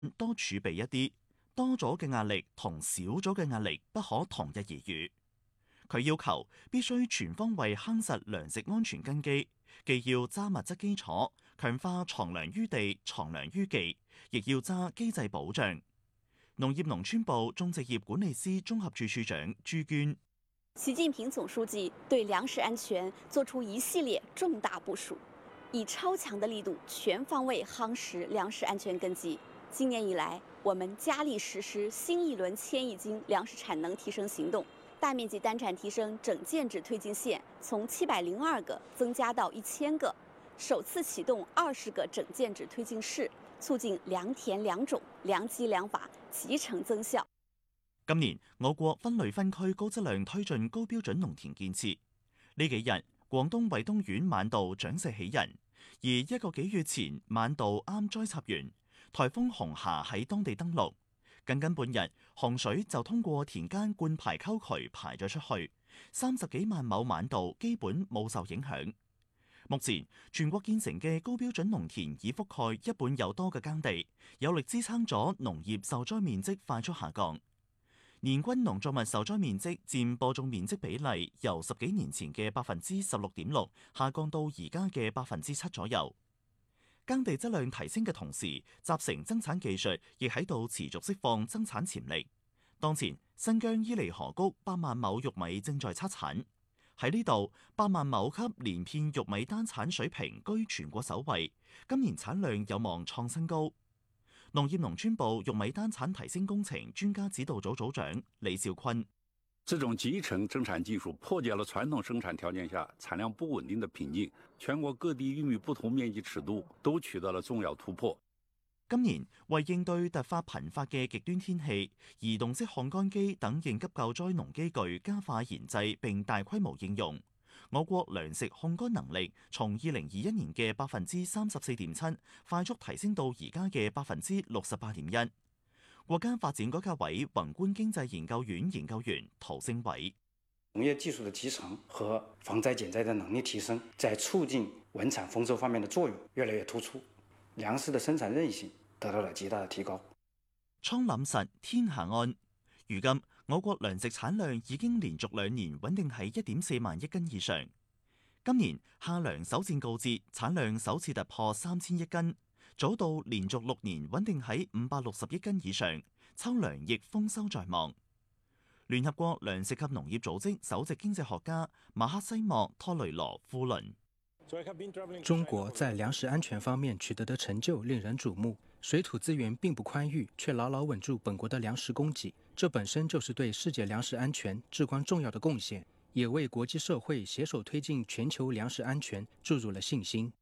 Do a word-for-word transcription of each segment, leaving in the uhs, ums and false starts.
多儲備一啲，多咗嘅壓力同少咗嘅壓力不可同日而語。佢要求必須全方位夯實糧食安全根基，既要揸物質基礎，強化藏糧於地、藏糧於技，亦要揸機制保障。農業農村部種植業管理司綜合處處長朱娟： 習近平總書記對糧食安全作出一系列重大部署，以超強的力度全方位夯實糧食安全根基。今年以來，我們加力實施新一輪千億斤糧食產能提升行動，大面積單產提升整建制推進線從七百零二個增加到一千個，首次啟動二十個整建制推進室，促進良田良種、良機良法集成增效。 今年我國分類分區高質量推進高標準農田建設。呢幾日，廣東惠東縣晚稻長勢喜人，而一個幾月前晚稻啱栽插完，颱風紅霞喺當地登陸，僅僅半日，洪水就通過田間灌排溝渠排咗出去，三十幾萬畝晚稻基本冇受影響。目前全國建成嘅高標準農田已覆蓋一半有多嘅耕地，有力支撐咗農業受災面積快速下降。年均農作物受災面積佔播種面積比例由十幾年前嘅百分之十六點六下降到而家嘅百分之七左右。耕地質量提升嘅同時，集成增產技術亦喺度持續釋放增產潛力。當前新疆伊犁河谷百萬畝玉米正在測產，喺呢度百萬畝級連片玉米單產水平居全國首位，今年產量有望創新高。農業農村部玉米單產提升工程專家指導組組長李兆坤： 這種集成增產技術破解了傳統生產條件下產量不穩定的瓶頸，全國各地玉米不同面積尺度都取得了重要突破。 今年為應對突發頻發嘅極端天氣，移動式烘乾機等應急救災農機具加快研製並大規模應用。我國糧食烘乾能力從二零二一年嘅百分之三十四點七快速提升到而家嘅百分之六十八點一。國家發展改革委宏觀經濟研究院研究員陶星偉： 農業技術的集成和防災減災的能力提升，在促進穩產豐收方面的作用越來越突出，糧食的生產韌性得到了極大的提高。 倉廩實天下安。如今我國糧食產量已經連續兩年穩定喺一點四萬億斤以上。今年夏糧首戰告捷，產量首次突破三千億斤。早稻連續六年穩定喺五百六十億斤以上，秋糧亦豐收在望。聯合國糧食及農業組織首席經濟學家馬克西莫托雷羅夫論： 中國在糧食安全方面取得的成就令人矚目，水土資源並不寬裕，卻牢牢穩住本國的糧食供給，這本身就是對世界糧食安全至關重要的貢獻，也為國際社會攜手推進全球糧食安全注入了信心。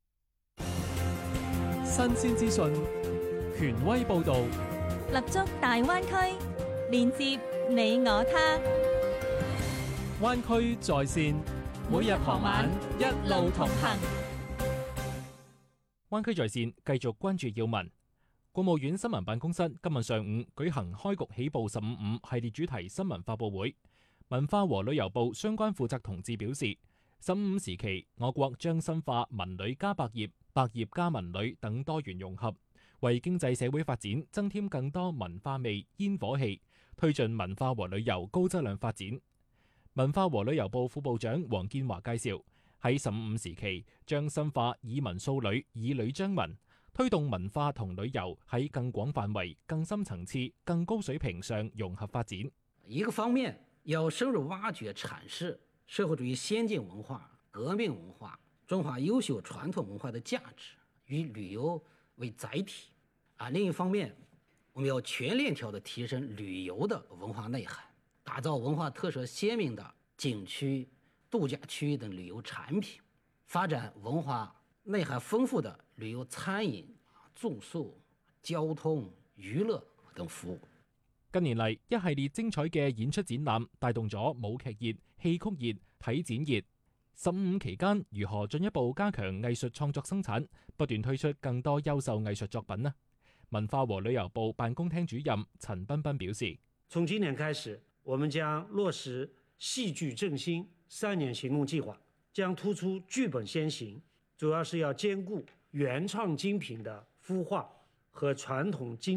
新鮮資訊，權威報導， 立足大灣區，連接你我他。 灣區在線，每日傍晚一路同行。灣區在線繼續關注要聞。國務院新聞辦公室今日上午舉行開局起步十五五系列主題新聞發佈會。文化和旅遊部相關負責同志表示，十五五時期我國將深化文旅加百業、百業加文旅等多元融合，為經濟社會發展增添更多文化味、煙火氣，推進文化和旅遊高質量發展。文化和旅遊部副部長黃建華介紹，喺十五五時期將深化以文塑旅、以旅彰文，推動文化同旅遊喺更廣範圍、更深層次、更高水平上融合發展。 一個方面要深入挖掘闡釋社會主義先進文化、革命文化、中華優秀傳統文化的價值，以旅遊為載體啊。另一方面，我們要全鏈條地提升旅遊的文化內涵，打造文化特色鮮明的景區、度假區等旅遊產品，發展文化內涵豐富的旅遊餐飲、住宿、交通、娛樂等服務。 近年嚟，一系列精彩嘅演出展覽帶動咗舞劇熱、戲曲熱、體展熱。十五五期間，如何進一步加強藝術創作生產，不斷推出更多優秀藝術作品呢？文化和旅遊部辦公廳主任陳彬彬表示： 從今年開始，我們將落實戲劇振興三年行動計劃，將突出劇本先行，主要是要兼顧原創精品的孵化和传统经